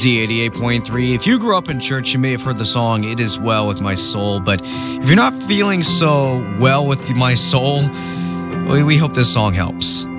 Z88.3. If you grew up in church, you may have heard the song It Is Well With My Soul, but if you're not feeling so well with my soul, we hope this song helps.